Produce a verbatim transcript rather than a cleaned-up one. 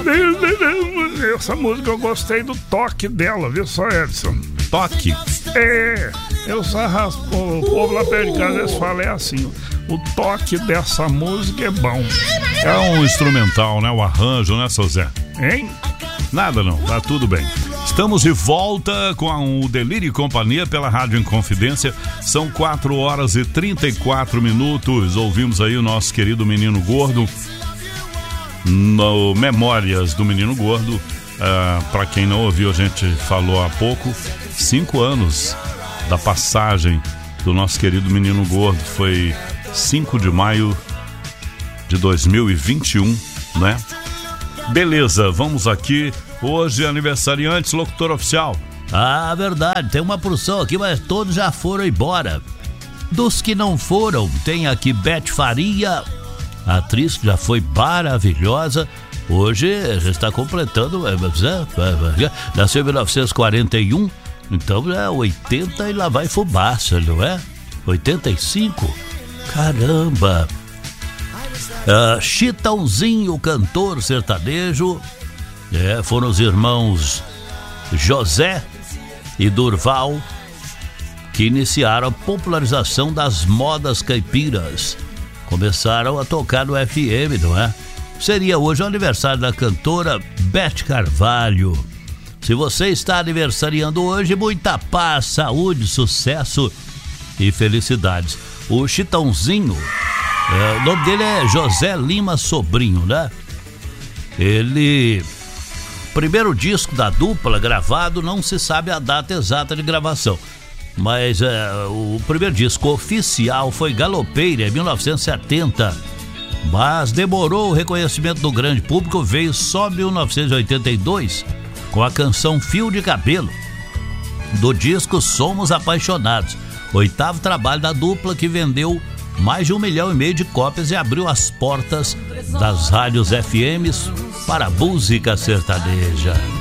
Essa música eu gostei do toque dela, viu só, Edson? Toque? É, eu sarraspo, o povo lá perto de casa, eles falam é assim, o toque dessa música é bom. É um instrumental, né? O arranjo, né, seu Zé? Hein? Nada não, tá tudo bem. Estamos de volta com o Delírio e Companhia pela Rádio Inconfidência. São quatro horas e trinta e quatro minutos. Ouvimos aí o nosso querido Menino Gordo no Memórias do Menino Gordo. Uh, para quem não ouviu, a gente falou há pouco, cinco anos da passagem do nosso querido Menino Gordo. Foi cinco de maio de dois mil e vinte e um, né? Beleza, vamos aqui. Hoje aniversariantes, locutor oficial. Ah, verdade, tem uma porção aqui, mas todos já foram embora. Dos que não foram, tem aqui Beth Faria, a atriz que já foi maravilhosa. Hoje já está completando, nasceu em mil novecentos e quarenta e um, então é oitenta e lá vai fumaça, não é? oitenta e cinco? Caramba! Uh, Chitãozinho, cantor sertanejo, é, foram os irmãos José e Durval que iniciaram a popularização das modas caipiras. Começaram a tocar no F M, não é? Seria hoje o aniversário da cantora Beth Carvalho. Se você está aniversariando hoje, muita paz, saúde, sucesso e felicidades. O Chitãozinho, é, o nome dele é José Lima Sobrinho, né? Ele... Primeiro disco da dupla gravado, não se sabe a data exata de gravação. Mas é, o primeiro disco oficial foi Galopeira, em mil novecentos e setenta. Mas demorou o reconhecimento do grande público, veio só em mil novecentos e oitenta e dois, com a canção Fio de Cabelo, do disco Somos Apaixonados. Oitavo trabalho da dupla que vendeu mais de um milhão e meio de cópias e abriu as portas das rádios F Ms para a música sertaneja.